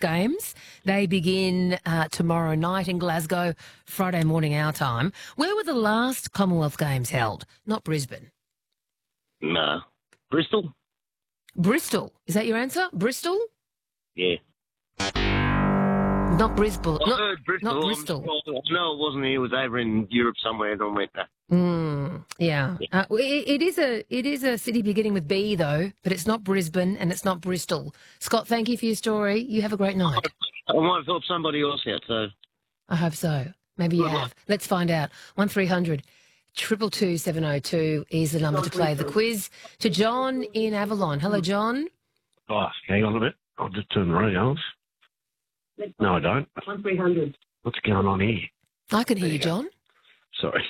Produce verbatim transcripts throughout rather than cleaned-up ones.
Games. They begin uh, tomorrow night in Glasgow, Friday morning our time. Where were the last Commonwealth Games held? Not Brisbane. No. Bristol? Bristol. Is that your answer? Bristol? Yeah. Not Brisbane. I Not, heard Bristol. not I'm Bristol. sure- No, it wasn't. It was over in Europe somewhere. I don't went there. Mm, yeah. Uh, it, it is a it is a city beginning with B, though, but it's not Brisbane and it's not Bristol. Scott, thank you for your story. You have a great night. I might have helped somebody else out, so. I hope so. Maybe you have. Let's find out. one three hundred two two two seven oh two is the number to play the quiz. To John in Avalon. Hello, John. Oh, hang on a bit. I'll just turn the radio off. No, I don't. one three hundred What's going on here? I can hear you, John. Sorry.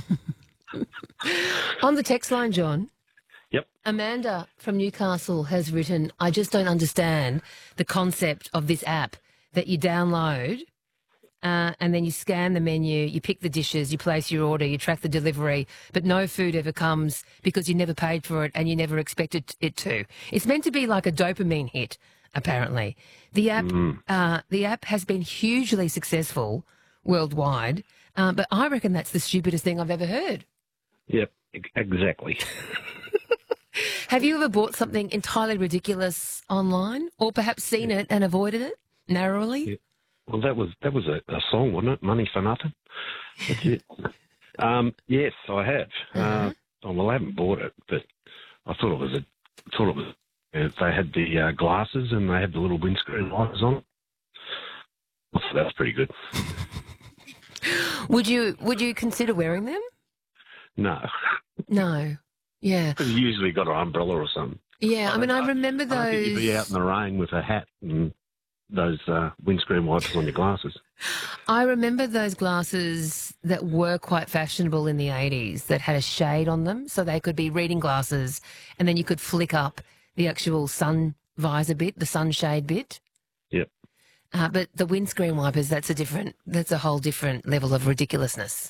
On the text line, John. Yep. Amanda from Newcastle has written, I just don't understand the concept of this app that you download uh, and then you scan the menu, you pick the dishes, you place your order, you track the delivery, but no food ever comes because you never paid for it and you never expected it to. It's meant to be like a dopamine hit, apparently. The app, Mm. uh, the app has been hugely successful worldwide, uh, but I reckon that's the stupidest thing I've ever heard. Yep, e- exactly. Have you ever bought something entirely ridiculous online, or perhaps seen it and avoided it narrowly? Yeah. Well, that was that was a, a song, wasn't it? Money for Nothing. That's it. um, yes, I have. Uh-huh. Uh, well, I haven't bought it, but I thought it was a thought it was. Uh, they had the uh, glasses and they had the little windscreen wipers on it. I thought that was pretty good. Would you would you consider wearing them? No, No. Yeah. because you usually got an umbrella or something. Yeah. I mean, I remember I don't think you'd be out those. in the rain with a hat and those uh, windscreen wipers on your glasses. I remember those glasses that were quite fashionable in the eighties that had a shade on them, so they could be reading glasses, and then you could flick up the actual sun visor bit, the sunshade bit. Yep. Uh, but the windscreen wipers, that's a different, that's a whole different level of ridiculousness.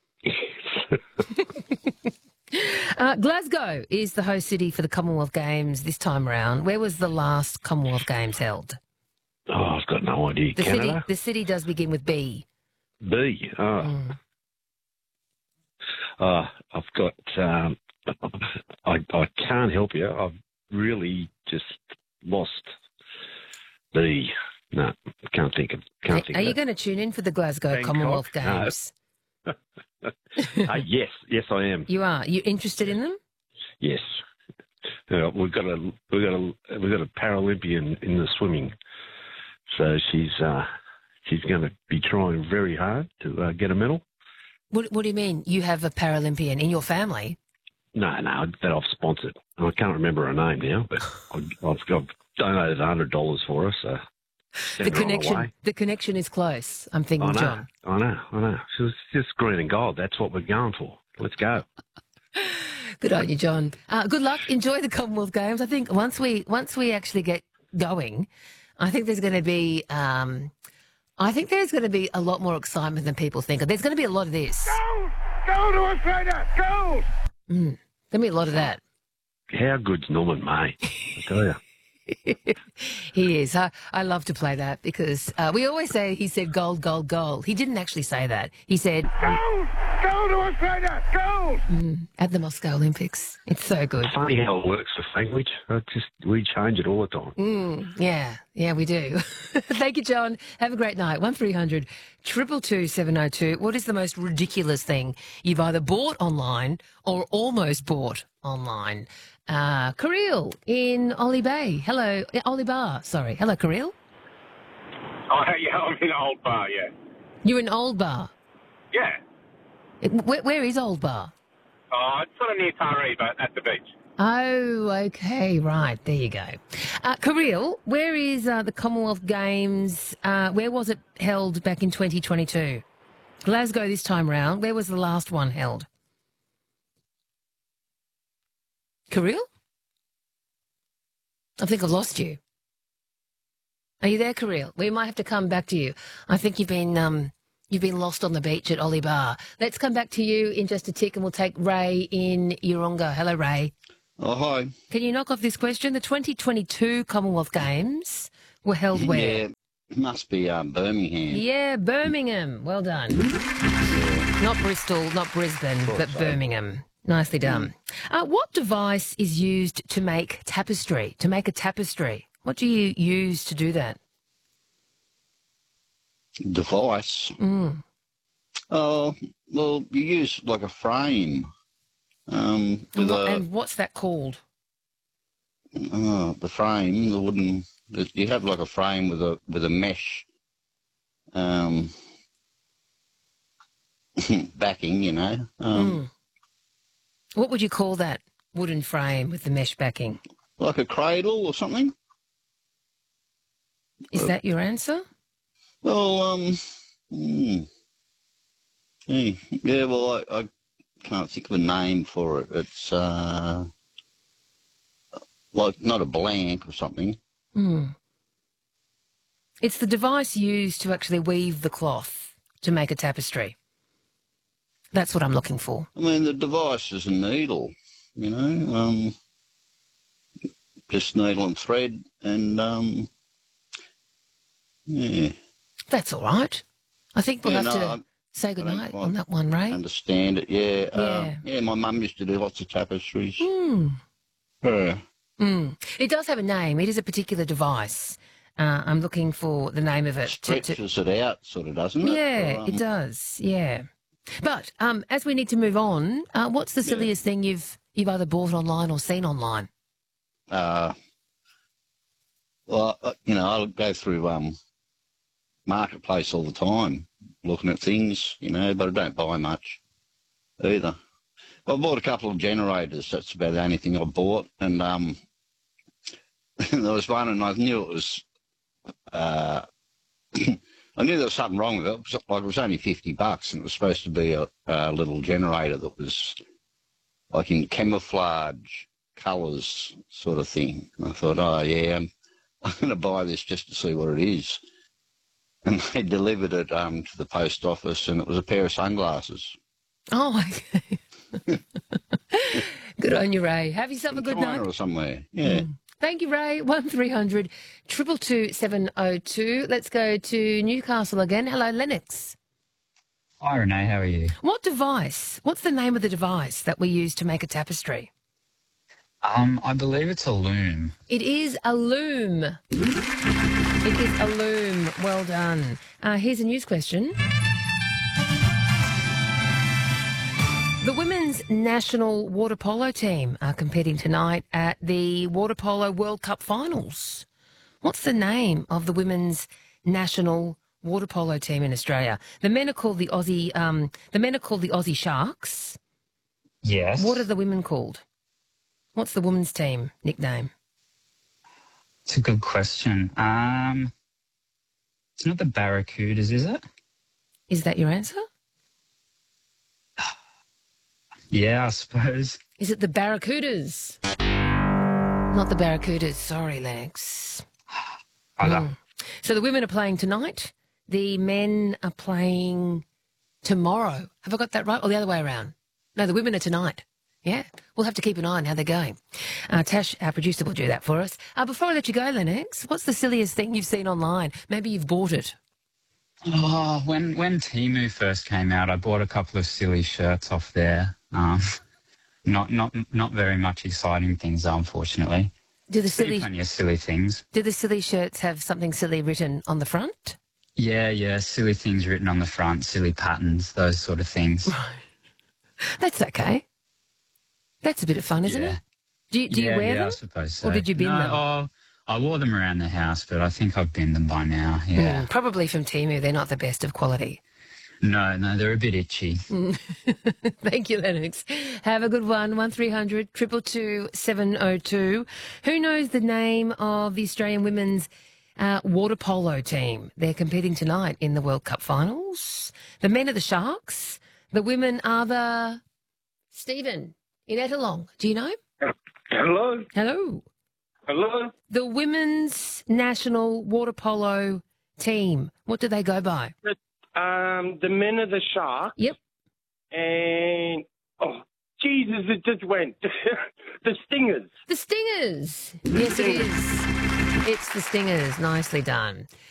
Uh, Glasgow is the host city for the Commonwealth Games this time round. Where was the last Commonwealth Games held? Oh, I've got no idea. The city, Canada? the city does begin with B. B. Oh. Mm. Uh, I've got. Um, I I can't help you. I've really just lost the. No, can't think of. Can't think Are of you it. going to tune in for the Glasgow Bangkok? Commonwealth No. Games? uh, yes, yes, I am. You are. You interested in them? Yes, uh, we've got a we've got a we've got a Paralympian in the swimming, so she's uh, she's going to be trying very hard to uh, get a medal. What, what do you mean? You have a Paralympian in your family? No, no, that I've sponsored. I can't remember her name now, but I've, I've, I've donated a hundred dollars for her. So The send her on connection, way. the connection is close. I'm thinking, I know, John. I know, I know. She was just green and gold. That's what we're going for. Let's go. Good on you, John. Uh, good luck. Enjoy the Commonwealth Games. I think once we once we actually get going, I think there's going to be um, I think there's going to be a lot more excitement than people think. There's going to be a lot of this. Gold! Gold to Australia! Gold! Mm, there'll be a lot of that. How good's Norman May? I tell you. He is. I, I love to play that because uh, we always say he said gold, gold, gold. He didn't actually say that. He said Gold! Gold to Australia! Gold! mm, at the Moscow Olympics. It's so good. Funny how it works with language. I just we change it all the time. Mm, yeah, yeah, we do. Thank you, John. Have a great night. one three hundred two two two seven oh two. What is the most ridiculous thing you've either bought online or almost bought online? Uh, Kirill in Ollie Bay. Hello, uh, Ollie Bar. Sorry. Hello, Kirill. Oh, yeah, I'm in Old Bar, yeah. You're in Old Bar. Yeah. Uh, Where, where is Old Bar? Oh, it's sort of near Taree, but at the beach. Oh, okay, right. There you go. Uh, Kirill, where is uh, the Commonwealth Games? Uh, where was it held back in twenty twenty-two? Glasgow this time round. Where was the last one held? Kirill? I think I've lost you. Are you there, Kirill? We might have to come back to you. I think you've been um, you've been lost on the beach at Ollie Bar. Let's come back to you in just a tick, and we'll take Ray in Urunga. Hello, Ray. Oh, hi. Can you knock off this question? The twenty twenty-two Commonwealth Games were held where? Yeah, Must be um, Birmingham. Yeah, Birmingham. Well done. Not Bristol, not Brisbane, but so. Birmingham. Nicely done. Uh, what device is used to make tapestry? To make a tapestry? What do you use to do that? Device. Mm. Oh, well, you use like a frame. Um, And, with what, a, and what's that called? oh, the frame, the wooden. You have like a frame with a with a mesh um, backing, you know. Um, Mm. What would you call that wooden frame with the mesh backing? Like a cradle or something. Is that your answer? Well, um, hmm. yeah, yeah, well, I, I can't think of a name for it. It's uh, like not a blank or something. Mm. It's the device used to actually weave the cloth to make a tapestry. That's what I'm looking for. I mean, the device is a needle, you know, um, just needle and thread, and um, yeah. That's all right. I think we'll Yeah, have no, to I'm- say I don't goodnight quite on that one, Ray. Understand it, yeah. Yeah. Uh, yeah, my mum used to do lots of tapestries. Mm. Yeah. Mm. It does have a name. It is a particular device. Uh, I'm looking for the name of it. to- to- Stretches it out, sort of, doesn't it? Yeah, Or, um, it does. Yeah. But um, as we need to move on, uh, what's the silliest thing you've you've either bought online or seen online? Uh, well, uh, you know, I'll go through um, Marketplace all the time, looking at things, you know, but I don't buy much either. I bought a couple of generators. That's about the only thing I bought, and um, there was one, and I knew it was. Uh, I knew there was something wrong with it. It was, like, it was only fifty bucks, and it was supposed to be a, a little generator that was like in camouflage colours sort of thing. And I thought, oh, yeah, I'm, I'm going to buy this just to see what it is. And they delivered it um, to the post office, and it was a pair of sunglasses. Oh, okay. Good on you, Ray. Have yourself a In good China night. or somewhere, yeah. Mm. Thank you, Ray. One three hundred two two seven oh two. Let's go to Newcastle again. Hello, Lennox. Hi, Renee. How are you? What device? What's the name of the device that we use to make a tapestry? Um, I believe it's a loom. It is a loom. It is a loom. Well done. Uh, here's a news question. The women's national water polo team are competing tonight at the Water Polo World Cup Finals. What's the name of the women's national water polo team in Australia? The men are called the Aussie. Um, the men are called the Aussie Sharks. Yes. What are the women called? What's the women's team nickname? It's a good question. Um, it's not the Barracudas, is it? Is that your answer? Yeah, I suppose. Is it the Barracudas? Not the Barracudas. Sorry, Lex. I Mm. So the women are playing tonight. The men are playing tomorrow. Have I got that right? Or the other way around? No, the women are tonight. Yeah. We'll have to keep an eye on how they're going. Uh, Tash, our producer, will do that for us. Uh, before I let you go, Lennox, what's the silliest thing you've seen online? Maybe you've bought it. Oh, when when Temu first came out, I bought a couple of silly shirts off there. Um, not not not very much exciting things, unfortunately. Do the See silly plenty of silly things. do the silly shirts have something silly written on the front? Yeah, yeah, silly things written on the front, silly patterns, those sort of things. That's okay. That's a bit of fun, isn't Yeah. it? Do you, do yeah, you wear yeah, I them? suppose so. Or did you bin no, them? Oh, I wore them around the house, but I think I've binned them by now. Yeah. Mm, probably from Temu. They're not the best of quality. No, no, they're a bit itchy. Thank you, Lennox. Have a good one. One three hundred two two two seven oh two. Who knows the name of the Australian women's uh, water polo team? They're competing tonight in the World Cup finals. The men are the Sharks. The women are the Stephen in Ettalong. Do you know? Hello? Hello. Hello? The women's national water polo team. What do they go by? Um, the men of the Sharks. Yep. And, oh, Jesus, it just went. The Stingers. The Stingers. Yes, it is. It's the Stingers. Nicely done.